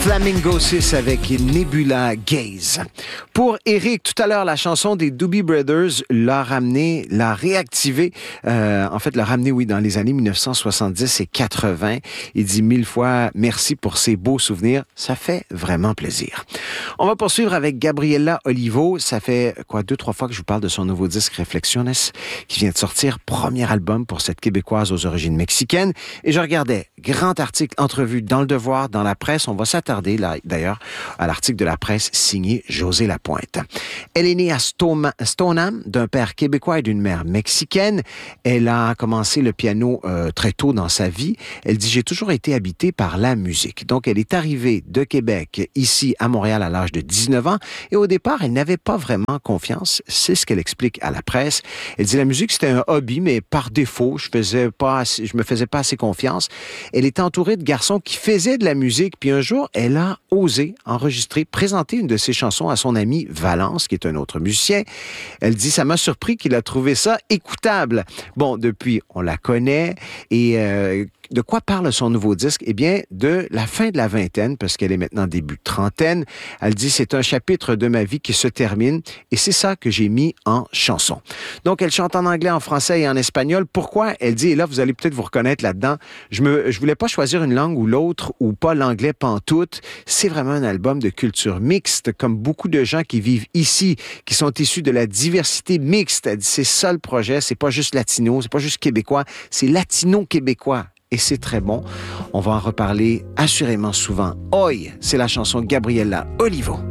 Flamingo 6 avec Nebula Gaze. Pour Eric, tout à l'heure, la chanson des Doobie Brothers l'a réactivé, l'a ramené, oui, dans les années 1970 et 80. Il dit 1000 fois merci pour ces beaux souvenirs. Ça fait vraiment plaisir. On va poursuivre avec Gabriela Olivo. Ça fait, 2-3 fois que je vous parle de son nouveau disque Reflexiones, qui vient de sortir, premier album pour cette Québécoise aux origines mexicaines. Et je regardais, grand article, entrevue dans Le Devoir, dans la presse. On va s'attarder, là, d'ailleurs, à l'article de la presse signé José Lapointe. Elle est née à Stoneham, d'un père québécois et d'une mère mexicaine. Elle a commencé le piano très tôt dans sa vie. Elle dit « J'ai toujours été habitée par la musique ». Donc, elle est arrivée de Québec, ici, à Montréal, à l'âge de 19 ans. Et au départ, elle n'avait pas vraiment confiance. C'est ce qu'elle explique à la presse. Elle dit « La musique, c'était un hobby, mais par défaut, je me faisais pas assez confiance. » Elle était entourée de garçons qui faisaient de la musique. Puis un jour, elle a osé enregistrer, présenter une de ses chansons à son ami Valence, qui est un autre musicien. Elle dit « Ça m'a surpris qu'il a trouvé ça écoutable. » Bon, depuis, on la connaît. Et de quoi parle son nouveau disque? Eh bien, de la fin de la vingtaine, parce qu'elle est maintenant début trentaine. Elle dit « C'est un chapitre de ma vie qui se termine et c'est ça que j'ai mis en chanson. » Donc, elle chante en anglais, en français et en espagnol. Pourquoi? Elle dit, et là, vous allez peut-être vous reconnaître là-dedans, je voulais pas choisir une langue ou l'autre ou pas l'anglais pantoute. C'est vraiment un album de culture mixte, comme beaucoup de gens qui vivent ici, qui sont issus de la diversité mixte. Elle dit, c'est ça le projet, c'est pas juste latino, c'est pas juste québécois, c'est latino-québécois. Et c'est très bon. On va en reparler assurément souvent. Oi, c'est la chanson Gabriela Olivo.